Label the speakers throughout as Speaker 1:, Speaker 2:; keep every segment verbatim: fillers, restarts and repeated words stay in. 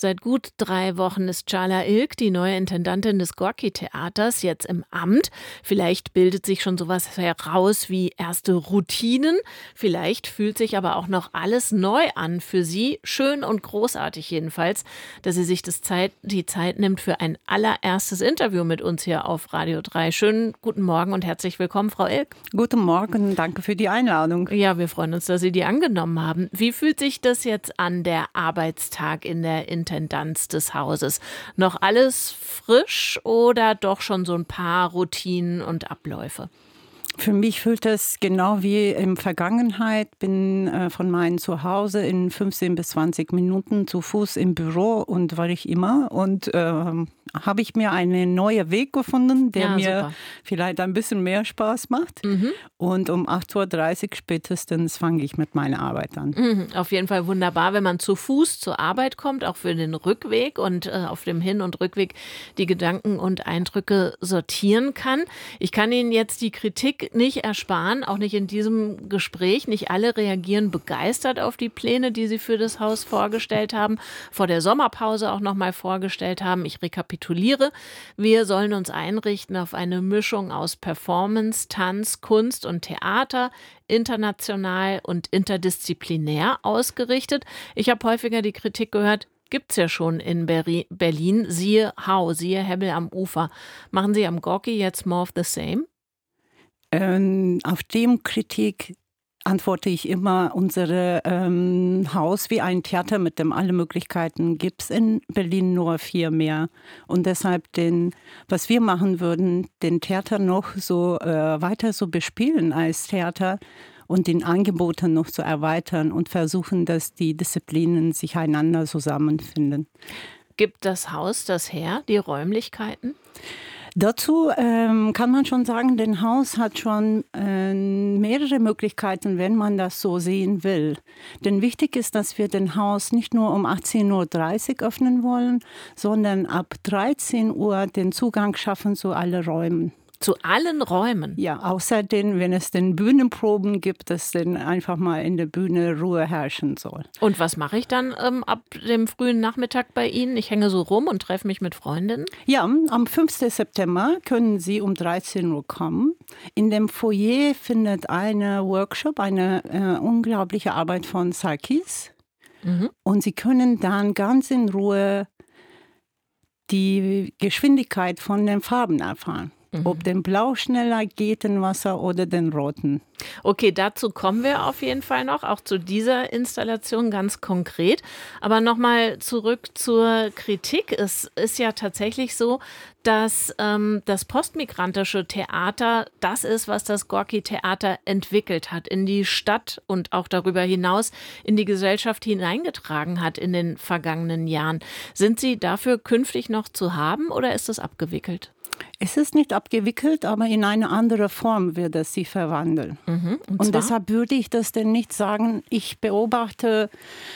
Speaker 1: Seit gut drei Wochen ist Çağla İlk, die neue Intendantin des Gorki-Theaters, jetzt im Amt. Vielleicht bildet sich schon sowas heraus wie erste Routinen. Vielleicht fühlt sich aber auch noch alles neu an für sie. Schön und großartig jedenfalls, dass sie sich das Zeit, die Zeit nimmt für ein allererstes Interview mit uns hier auf Radio drei. Schönen guten Morgen und herzlich willkommen, Frau İlk.
Speaker 2: Guten Morgen, danke für die Einladung.
Speaker 1: Ja, wir freuen uns, dass Sie die angenommen haben. Wie fühlt sich das jetzt an, der Arbeitstag in der Intendanz des Hauses? Noch alles frisch oder doch schon so ein paar Routinen und Abläufe?
Speaker 2: Für mich fühlt es genau wie in der Vergangenheit. Bin äh, von meinem Zuhause in fünfzehn bis zwanzig Minuten zu Fuß im Büro und war ich immer. Und äh, habe ich mir einen neuen Weg gefunden, der
Speaker 1: Ja,
Speaker 2: mir
Speaker 1: super.
Speaker 2: vielleicht ein bisschen mehr Spaß macht.
Speaker 1: Mhm.
Speaker 2: Und um acht Uhr dreißig spätestens fange ich mit meiner Arbeit an.
Speaker 1: Mhm, auf jeden Fall wunderbar, wenn man zu Fuß zur Arbeit kommt, auch für den Rückweg und äh, auf dem Hin- und Rückweg die Gedanken und Eindrücke sortieren kann. Ich kann Ihnen jetzt die Kritik nicht ersparen, auch nicht in diesem Gespräch. Nicht alle reagieren begeistert auf die Pläne, die Sie für das Haus vorgestellt haben, vor der Sommerpause auch noch mal vorgestellt haben. Ich rekapituliere. Wir sollen uns einrichten auf eine Mischung aus Performance, Tanz, Kunst und Theater, international und interdisziplinär ausgerichtet. Ich habe häufiger die Kritik gehört, gibt's ja schon in Beri- Berlin. Siehe Hau, siehe Hebbel am Ufer. Machen Sie am Gorki jetzt more of the same?
Speaker 2: Ähm, auf dem Kritik antworte ich immer, unser ähm, Haus wie ein Theater mit dem alle Möglichkeiten gibt es in Berlin nur vier mehr. Und deshalb, den, was wir machen würden, den Theater noch so äh, weiter so bespielen als Theater und den Angebote noch zu erweitern und versuchen, dass die Disziplinen sich einander zusammenfinden.
Speaker 1: Gibt das Haus das her, die Räumlichkeiten?
Speaker 2: Dazu ähm, kann man schon sagen, das Haus hat schon äh, mehrere Möglichkeiten, wenn man das so sehen will. Denn wichtig ist, dass wir das Haus nicht nur um achtzehn Uhr dreißig öffnen wollen, sondern ab dreizehn Uhr den Zugang schaffen zu allen Räumen.
Speaker 1: Zu allen Räumen?
Speaker 2: Ja, außerdem, wenn es den Bühnenproben gibt, dass dann einfach mal in der Bühne Ruhe herrschen soll.
Speaker 1: Und was mache ich dann ähm, ab dem frühen Nachmittag bei Ihnen? Ich hänge so rum und treffe mich mit Freundinnen?
Speaker 2: Ja, am fünften September können Sie um dreizehn Uhr kommen. In dem Foyer findet ein Workshop, eine äh, unglaubliche Arbeit von Sarkis.
Speaker 1: Mhm.
Speaker 2: Und Sie können dann ganz in Ruhe die Geschwindigkeit von den Farben erfahren. Mhm. Ob den Blau schneller geht in Wasser oder den Roten.
Speaker 1: Okay, dazu kommen wir auf jeden Fall noch, auch zu dieser Installation ganz konkret. Aber nochmal zurück zur Kritik. Es ist ja tatsächlich so, dass ähm, das postmigrantische Theater das ist, was das Gorki-Theater entwickelt hat, in die Stadt und auch darüber hinaus in die Gesellschaft hineingetragen hat in den vergangenen Jahren. Sind Sie dafür künftig noch zu haben oder ist das abgewickelt?
Speaker 2: Es ist nicht abgewickelt, aber in eine andere Form wird es sie verwandeln.
Speaker 1: Mhm, und
Speaker 2: und
Speaker 1: zwar?
Speaker 2: deshalb würde ich das denn nicht sagen. Ich beobachte,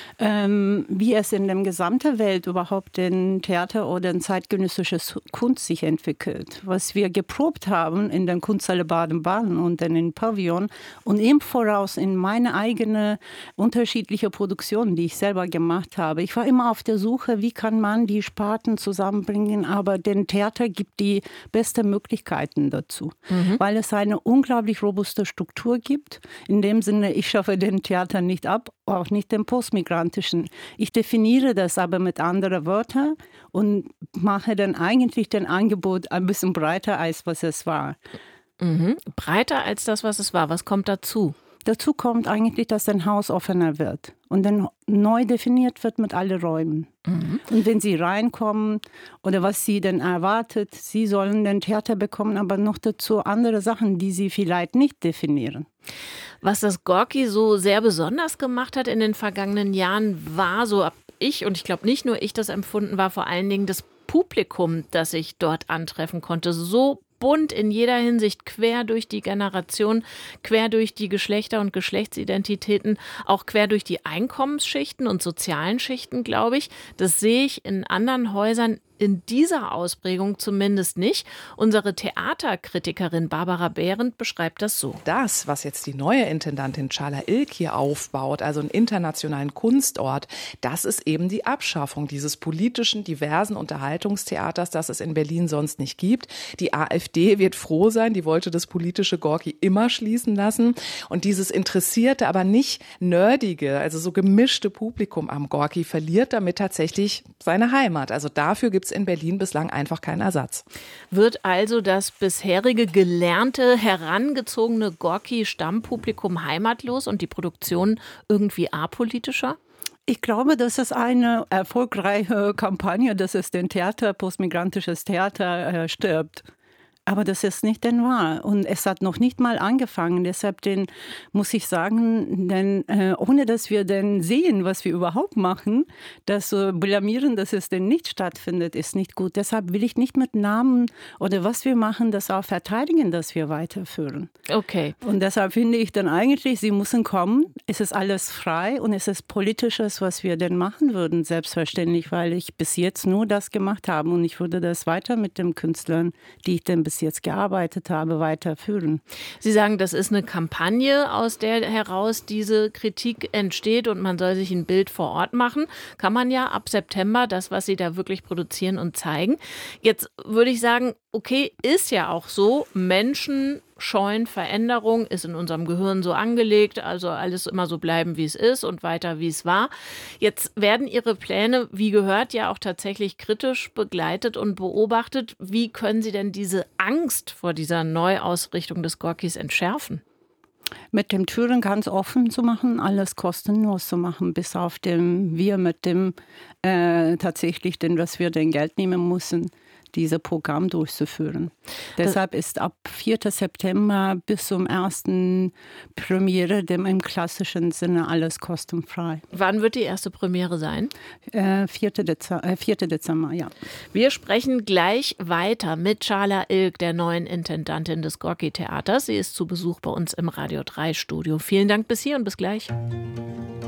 Speaker 2: ähm, wie es in der gesamten Welt überhaupt in Theater oder in zeitgenössische Kunst sich entwickelt. Was wir geprobt haben in der Kunsthalle Baden-Baden und in den Pavillon und im Voraus in meine eigene unterschiedliche Produktionen, die ich selber gemacht habe. Ich war immer auf der Suche, wie kann man die Sparten zusammenbringen, aber den Theater gibt die beste Möglichkeiten dazu, mhm. weil es eine unglaublich robuste Struktur gibt. In dem Sinne, ich schaffe den Theater nicht ab, auch nicht den postmigrantischen. Ich definiere das aber mit anderen Wörtern und mache dann eigentlich den Angebot ein bisschen breiter, als was es war.
Speaker 1: Mhm. Breiter als das, was es war. Was kommt dazu?
Speaker 2: Dazu kommt eigentlich, dass ein Haus offener wird und dann neu definiert wird mit allen Räumen. Mhm. Und wenn Sie reinkommen oder was Sie denn erwartet, Sie sollen den Theater bekommen, aber noch dazu andere Sachen, die Sie vielleicht nicht definieren.
Speaker 1: Was das Gorki so sehr besonders gemacht hat in den vergangenen Jahren, war, so habe ich und ich glaube nicht nur ich das empfunden, war vor allen Dingen das Publikum, das ich dort antreffen konnte. So bunt in jeder Hinsicht, quer durch die Generation, quer durch die Geschlechter und Geschlechtsidentitäten, auch quer durch die Einkommensschichten und sozialen Schichten, glaube ich. Das sehe ich in anderen Häusern in dieser Ausprägung zumindest nicht. Unsere Theaterkritikerin Barbara Behrendt beschreibt das so.
Speaker 3: Das, was jetzt die neue Intendantin Çağla Ilk hier aufbaut, also einen internationalen Kunstort, das ist eben die Abschaffung dieses politischen, diversen Unterhaltungstheaters, das es in Berlin sonst nicht gibt. Die AfD wird froh sein, die wollte das politische Gorki immer schließen lassen. Und dieses interessierte, aber nicht nerdige, also so gemischte Publikum am Gorki verliert damit tatsächlich seine Heimat. Also dafür gibt es in Berlin bislang einfach keinen Ersatz.
Speaker 1: Wird also das bisherige gelernte, herangezogene Gorki-Stammpublikum heimatlos und die Produktion irgendwie apolitischer?
Speaker 2: Ich glaube, das ist eine erfolgreiche Kampagne, dass es den Theater, postmigrantisches Theater äh, stirbt. Aber das ist nicht denn wahr. Und es hat noch nicht mal angefangen. Deshalb den, muss ich sagen, denn, äh, ohne dass wir denn sehen, was wir überhaupt machen, das so blamieren, dass es denn nicht stattfindet, ist nicht gut. Deshalb will ich nicht mit Namen oder was wir machen, das auch verteidigen, dass wir weiterführen.
Speaker 1: Okay.
Speaker 2: Und deshalb finde ich dann eigentlich, sie müssen kommen. Es ist alles frei und es ist Politisches, was wir denn machen würden, selbstverständlich, weil ich bis jetzt nur das gemacht habe. Und ich würde das weiter mit den Künstlern, die ich denn bis jetzt gearbeitet habe, weiterführen.
Speaker 1: Sie sagen, das ist eine Kampagne, aus der heraus diese Kritik entsteht und man soll sich ein Bild vor Ort machen. Kann man ja ab September das, was Sie da wirklich produzieren und zeigen. Jetzt würde ich sagen, okay, ist ja auch so, Menschen scheuen Veränderung, ist in unserem Gehirn so angelegt, also alles immer so bleiben, wie es ist und weiter, wie es war. Jetzt werden Ihre Pläne, wie gehört, ja auch tatsächlich kritisch begleitet und beobachtet. Wie können Sie denn diese Angst vor dieser Neuausrichtung des Gorkis entschärfen?
Speaker 2: Mit den Türen ganz offen zu machen, alles kostenlos zu machen, bis auf dem wir mit dem äh, tatsächlich, denn was wir denn Geld nehmen müssen, dieses Programm durchzuführen. Das Deshalb ist ab vierten September bis zum ersten Premiere, dem im klassischen Sinne alles kostenfrei.
Speaker 1: Wann wird die erste Premiere sein?
Speaker 2: Äh, vierten Dezember, äh, vierten Dezember, ja.
Speaker 1: Wir sprechen gleich weiter mit Çağla Ilk, der neuen Intendantin des Gorki-Theaters. Sie ist zu Besuch bei uns im Radio drei Studio. Vielen Dank bis hier und bis gleich.